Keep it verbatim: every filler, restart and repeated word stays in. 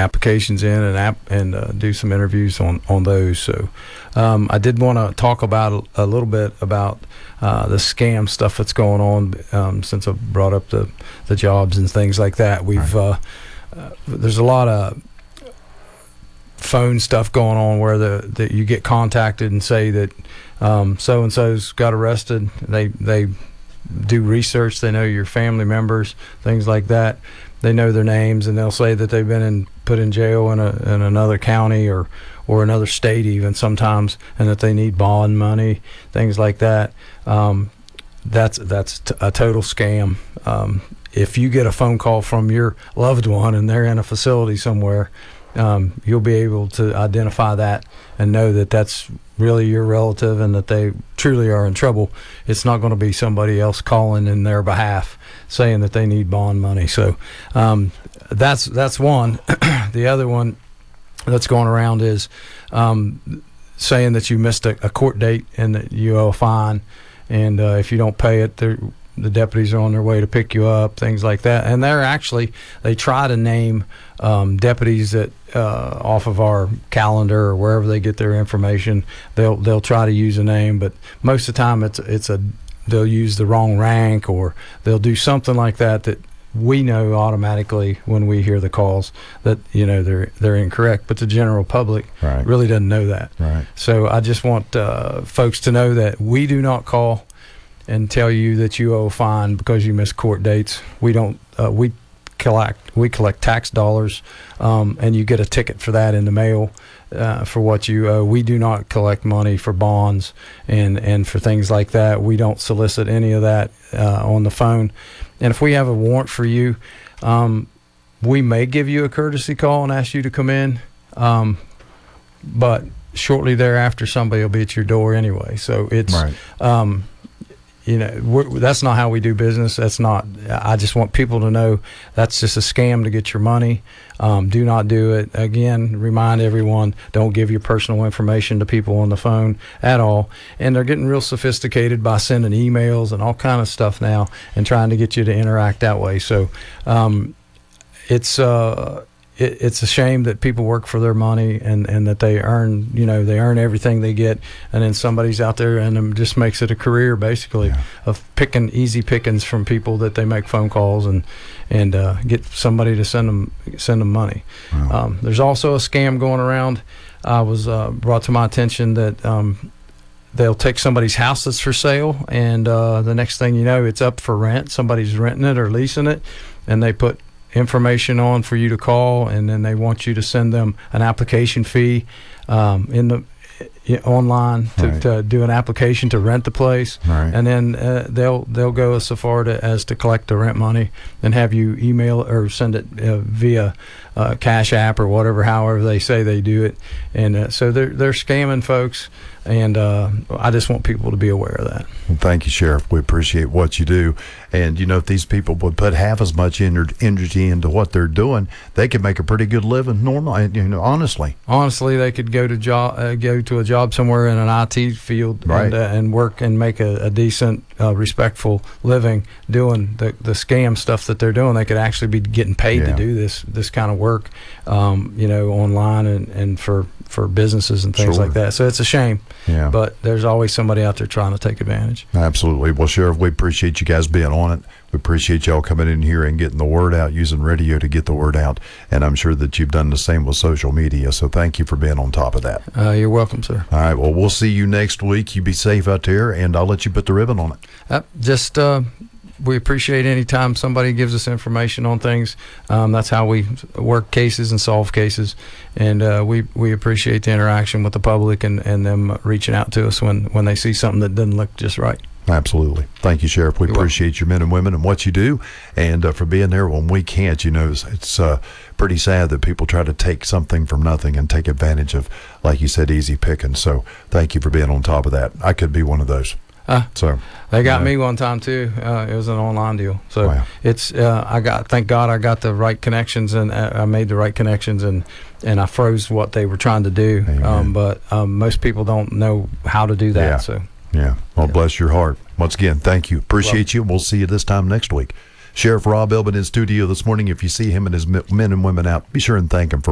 applications in and app and uh, do some interviews on on those. So um, I did want to talk about a, a little bit about uh, the scam stuff that's going on um, since I brought up the the jobs and things like that. We've uh, uh, there's a lot of phone stuff going on where the that you get contacted and say that um, so and so's got arrested. They they do research. They know your family members, things like that. They know their names, and they'll say that they've been in, put in jail in a in another county or or another state even sometimes, and that they need bond money, things like that. Um, that's that's t- a total scam. Um, if you get a phone call from your loved one and they're in a facility somewhere, um, you'll be able to identify that and know that that's really your relative and that they truly are in trouble. It's not going to be somebody else calling in their behalf saying that they need bond money. So um, that's that's one. The other one that's going around is um, saying that you missed a, a court date and that you owe a fine, and uh, if you don't pay it, they're the deputies are on their way to pick you up, things like that. And they're actually, they try to name um, deputies that uh, off of our calendar or wherever they get their information, they'll they'll try to use a name, but most of the time it's it's a they'll use the wrong rank, or they'll do something like that that we know automatically when we hear the calls that, you know, they're they're incorrect, but the general public right. really doesn't know that. Right. So I just want uh, folks to know that we do not call and tell you that you owe a fine because you missed court dates. We don't. Uh, we collect. We collect tax dollars, um, and you get a ticket for that in the mail uh, for what you owe. We do not collect money for bonds and and for things like that. We don't solicit any of that uh, on the phone. And if we have a warrant for you, um, we may give you a courtesy call and ask you to come in, um, but shortly thereafter, somebody will be at your door anyway. So it's. Right. Um, You know, we're, that's not how we do business. That's not. I just want people to know that's just a scam to get your money. Um, do not do it. Again, remind everyone: don't give your personal information to people on the phone at all. And they're getting real sophisticated by sending emails and all kind of stuff now, and trying to get you to interact that way. So, um, it's. Uh, It, it's a shame that people work for their money and, and that they earn, you know, they earn everything they get, and then somebody's out there and um, just makes it a career basically yeah. of picking easy pickings from people that they make phone calls and and uh, get somebody to send them send them money. Wow. Um, there's also a scam going around. I was uh, brought to my attention that um, they'll take somebody's house that's for sale, and uh, the next thing you know, it's up for rent. Somebody's renting it or leasing it, and they put information on for you to call, and then they want you to send them an application fee um, in the i- online to, Right. to do an application to rent the place, Right. and then uh, they'll they'll go so far to, as to collect the rent money and have you email or send it uh, via uh, Cash App or whatever, however they say they do it, and uh, so they're they're scamming folks. And uh, I just want people to be aware of that. Well, thank you, Sheriff. We appreciate what you do. And, you know, if these people would put half as much ener- energy into what they're doing, they could make a pretty good living normally, you know, honestly. Honestly, they could go to job, uh, go to a job somewhere in an I T field Right. and, uh, and work and make a, a decent, uh, respectful living doing the, the scam stuff that they're doing. They could actually be getting paid Yeah. to do this this kind of work, um, you know, online and, and for, for businesses and things Sure. like that. So it's a shame. Yeah. But there's always somebody out there trying to take advantage. Absolutely. Well, Sheriff, we appreciate you guys being on it. We appreciate y'all coming in here and getting the word out, using radio to get the word out. And I'm sure that you've done the same with social media. So thank you for being on top of that. Uh, you're welcome, sir. All right. Well, we'll see you next week. You be safe out there, and I'll let you put the ribbon on it. Uh, just uh, we appreciate any time somebody gives us information on things. Um, that's how we work cases and solve cases, and uh, we we appreciate the interaction with the public and, and them reaching out to us when, when they see something that doesn't look just right. Absolutely. Thank you, Sheriff. We You're appreciate welcome. your men and women and what you do, and uh, for being there when we can't. You know, it's, it's uh, pretty sad that people try to take something from nothing and take advantage of, like you said, easy picking. So thank you for being on top of that. I could be one of those. Uh, So they got uh, me one time too. Uh, it was an online deal. So Wow. it's uh, I got thank God I got the right connections, and uh, I made the right connections, and and I froze what they were trying to do. Amen. Um, but um, most people don't know how to do that. Yeah. So. Yeah. Well, Yeah. bless your heart. Once again, thank you. Appreciate you. We'll see you this time next week. Sheriff Rob Elbin in studio this morning. If you see him and his men and women out, be sure and thank him for